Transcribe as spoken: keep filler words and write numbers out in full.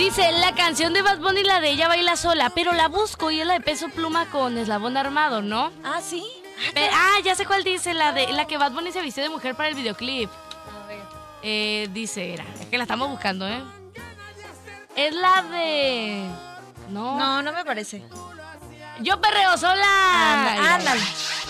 Dice, la canción de Bad Bunny, la de Ella Baila Sola, pero la busco y es la de Peso Pluma con Eslabón Armado, ¿no? Ah, ¿sí? Pe- ah, ya sé cuál dice, la de la que Bad Bunny se vistió de mujer para el videoclip. A ver. Eh, dice, era, es que la estamos buscando, ¿eh? Es la de... No. No, no me parece. Yo perreo sola. Ándale. Ándale.